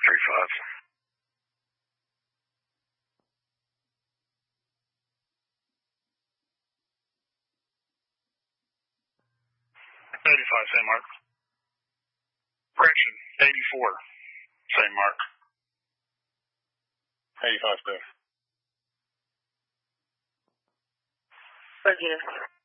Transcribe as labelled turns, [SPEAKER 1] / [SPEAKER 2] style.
[SPEAKER 1] 35. 85, same mark. Correction, 84, same mark. 85, sir.
[SPEAKER 2] Negative.